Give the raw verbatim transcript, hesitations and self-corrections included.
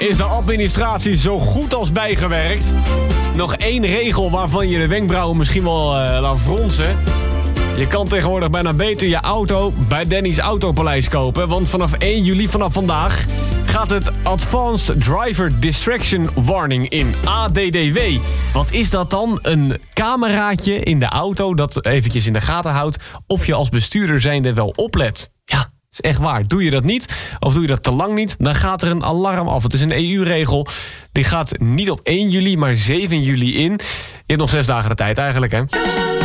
is de administratie zo goed als bijgewerkt. Nog één regel waarvan je de wenkbrauwen misschien wel uh, laat fronsen. Je kan tegenwoordig bijna beter je auto bij Danny's Autopaleis kopen. Want vanaf één juli, vanaf vandaag, gaat het Advanced Driver Distraction Warning in. A D D W. Wat is dat dan? Een cameraatje in de auto dat eventjes in de gaten houdt of je als bestuurder zijnde wel oplet. Ja, is echt waar. Doe je dat niet, of doe je dat te lang niet, dan gaat er een alarm af. Het is een E U-regel. Die gaat niet op één juli, maar zeven juli in. Je hebt nog zes dagen de tijd eigenlijk, hè?